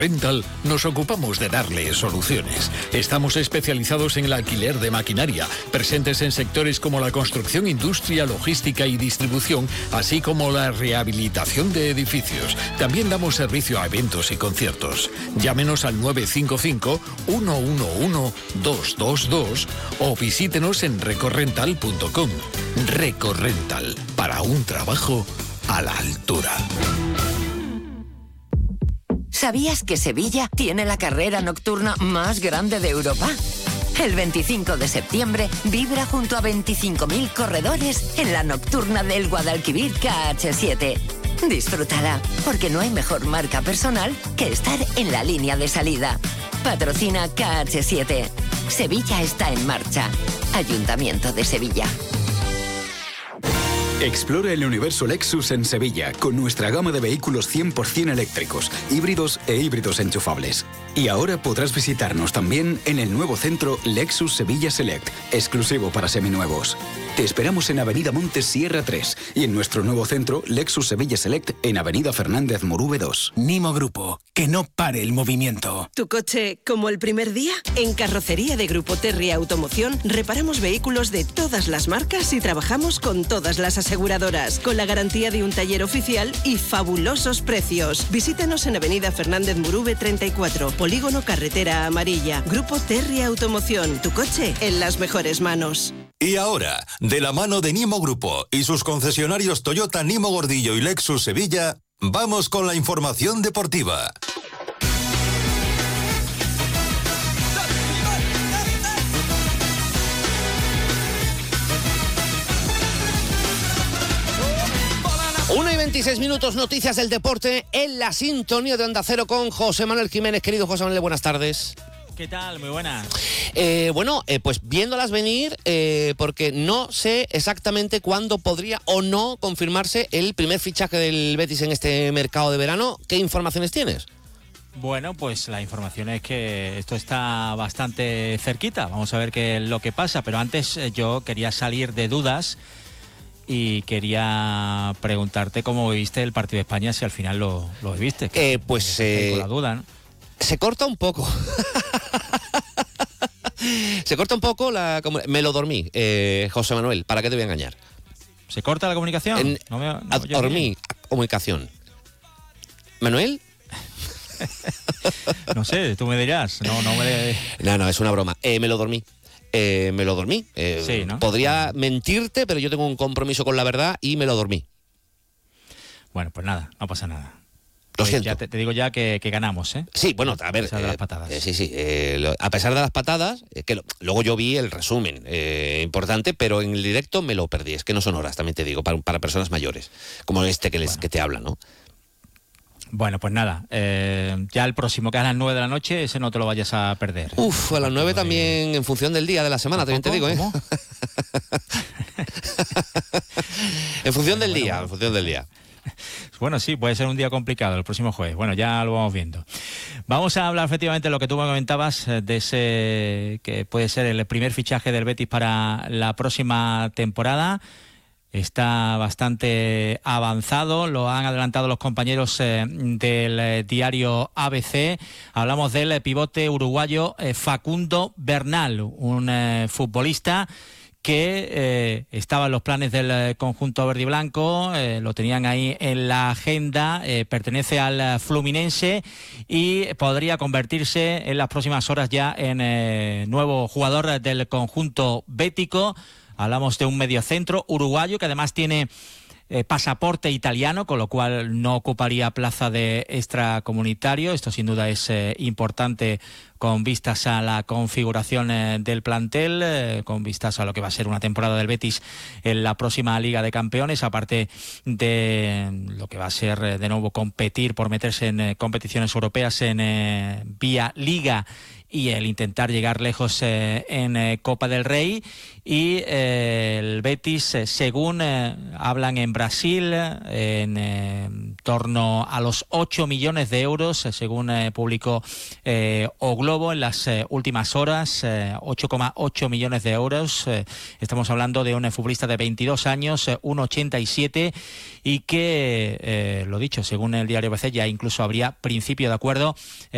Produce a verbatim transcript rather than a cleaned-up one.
Rental nos ocupamos de darle soluciones. Estamos especializados en el alquiler de maquinaria, presentes en sectores como la construcción, industria, logística y distribución, así como la rehabilitación de edificios. También damos servicio a eventos y conciertos. Llámenos al nueve cinco cinco, uno uno uno, dos dos dos o visítenos en recorrental punto com. Recorrental, para un trabajo a la altura. ¿Sabías que Sevilla tiene la carrera nocturna más grande de Europa? El veinticinco de septiembre vibra junto a veinticinco mil corredores en la nocturna del Guadalquivir K H siete. Disfrútala, porque no hay mejor marca personal que estar en la línea de salida. Patrocina K H siete. Sevilla está en marcha. Ayuntamiento de Sevilla. Explora el universo Lexus en Sevilla con nuestra gama de vehículos cien por ciento eléctricos, híbridos e híbridos enchufables. Y ahora podrás visitarnos también en el nuevo centro Lexus Sevilla Select, exclusivo para seminuevos. Te esperamos en Avenida Montes Sierra tres y en nuestro nuevo centro Lexus Sevilla Select en Avenida Fernández Morube dos. Nimo Grupo, que no pare el movimiento. ¿Tu coche como el primer día? En Carrocería de Grupo Terry Automoción reparamos vehículos de todas las marcas y trabajamos con todas las aseguradoras, con la garantía de un taller oficial y fabulosos precios. Visítanos en Avenida Fernández Morube treinta y cuatro, Polígono Carretera Amarilla. Grupo Terry Automoción, tu coche en las mejores manos. Y ahora, de la mano de Nimo Grupo y sus concesionarios Toyota Nimo Gordillo y Lexus Sevilla, vamos con la información deportiva. una y veintiséis minutos, noticias del deporte en la sintonía de Onda Cero con José Manuel Jiménez. Querido José Manuel, buenas tardes. ¿Qué tal? Muy buenas. Eh, bueno, eh, pues viéndolas venir, eh, porque no sé exactamente cuándo podría o no confirmarse el primer fichaje del Betis en este mercado de verano. ¿Qué informaciones tienes? Bueno, pues la información es que esto está bastante cerquita. Vamos a ver qué es lo que pasa. Pero antes eh, yo quería salir de dudas y quería preguntarte cómo viste el partido de España, si al final lo, lo viste. Eh, pues eh, con la duda, ¿no? Se corta un poco. Se corta un poco la... Me lo dormí, eh, José Manuel, ¿para qué te voy a engañar? ¿Se corta la comunicación? En, no me, no, dormí, comunicación. ¿Manuel? No sé, tú me dirás. No, no, me... no, no, es una broma. Eh, me lo dormí. Eh, me lo dormí. Eh, sí, ¿no? Podría mentirte, pero yo tengo un compromiso con la verdad y me lo dormí. Bueno, pues nada, no pasa nada. Lo Pues siento. ya te, te digo ya que, que ganamos, ¿eh? Sí, bueno, a ver. A pesar de eh, las patadas. Eh, sí, sí. Eh, lo, a pesar de las patadas, eh, que lo, luego yo vi el resumen eh, importante, pero en el directo me lo perdí. Es que no son horas, también te digo, para, para personas mayores, como este que, les, bueno. que te habla, ¿no? Bueno, pues nada, eh, ya el próximo que es a las nueve de la noche, ese no te lo vayas a perder. Uf, a las nueve también, en función del día de la semana, también te digo, ¿eh? ¿Cómo? En función del bueno, día, bueno. en función del día. Bueno, sí, puede ser un día complicado el próximo jueves. Bueno, ya lo vamos viendo. Vamos a hablar efectivamente de lo que tú me comentabas, de ese que puede ser el primer fichaje del Betis para la próxima temporada. Está bastante avanzado, lo han adelantado los compañeros eh, del eh, diario A B C. Hablamos del eh, pivote uruguayo eh, Facundo Bernal, un eh, futbolista que eh, estaba en los planes del eh, conjunto verde y blanco, eh, lo tenían ahí en la agenda, eh, pertenece al eh, Fluminense y podría convertirse en las próximas horas ya en eh, nuevo jugador del conjunto bético. Hablamos de un mediocentro uruguayo que además tiene eh, pasaporte italiano, con lo cual no ocuparía plaza de extracomunitario. Esto sin duda es eh, importante con vistas a la configuración eh, del plantel, eh, con vistas a lo que va a ser una temporada del Betis en la próxima Liga de Campeones, aparte de lo que va a ser eh, de nuevo competir por meterse en eh, competiciones europeas en eh, vía Liga y el intentar llegar lejos eh, en eh, Copa del Rey. Y eh, el Betis, eh, según eh, hablan en Brasil, eh, en eh, torno a los ocho millones de euros, eh, según eh, publicó eh, O Globo en las eh, últimas horas, eh, ocho coma ocho millones de euros. Eh, estamos hablando de un eh, futbolista de veintidós años, eh, uno ochenta y siete, y que, eh, lo dicho, según el diario B C, ya incluso habría principio de acuerdo eh,